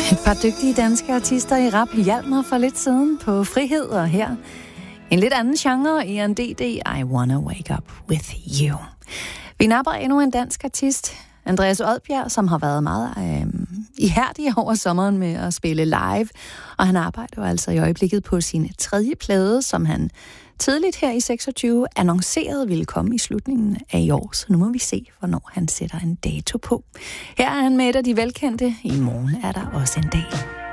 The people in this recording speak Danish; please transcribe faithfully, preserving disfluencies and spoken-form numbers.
Et par dygtige danske artister i rap hjalp mig for lidt siden på Frihed, og her en lidt anden genre i en D D, I Wanna Wake Up With You. Vi napper endnu en dansk artist, Andreas Odbjerg, som har været meget øh, ihærdig over sommeren med at spille live, og han arbejder jo altså i øjeblikket på sin tredje plade, som han tidligt her i seksogtyve annoncerede ville komme i slutningen af i år, så nu må vi se, hvornår han sætter en dato på. Her er han med et af de velkendte. I morgen er der også en dag.